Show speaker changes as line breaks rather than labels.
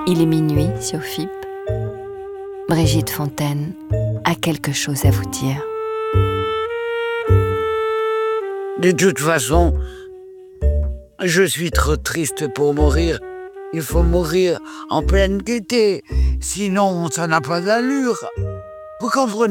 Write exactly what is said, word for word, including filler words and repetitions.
Il est minuit sur F I P. Brigitte Fontaine a quelque chose à vous dire.
De toute façon, je suis trop triste pour mourir. Il faut mourir en pleine gaieté, sinon ça n'a pas d'allure. Vous comprenez ?